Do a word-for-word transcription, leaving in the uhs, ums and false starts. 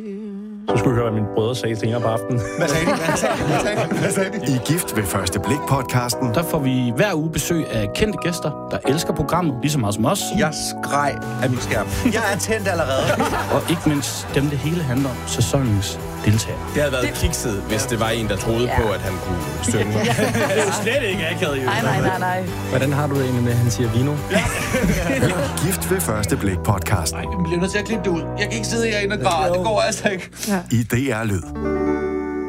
Så skulle jeg høre, hvad mine brødre sagde senere på aftenen. Hvad sagde de? Hvad sagde de? Hvad sagde de? Hvad sagde de? I Gift ved første blik-podcasten. Der får vi hver uge besøg af kendte gæster, der elsker programmet lige så meget som os. Jeg skreg af min skærm. Jeg er tændt allerede. Og ikke mindst dem, det hele handler om, sæsonens deltagere. Det havde været kikset, hvis det var en, der troede ja. på, at han kunne synge. Det er jo slet ikke akavet, jo. Nej, nej, nej, nej. Hvordan har du det egentlig med, at han siger vino? Ja. Gift ved første blik-podcasten. Nej, vi bliver nødt til at klippe det ud. Jeg kan ikke sidde herinde og græde. Det går altså ikke. I D R Lyd.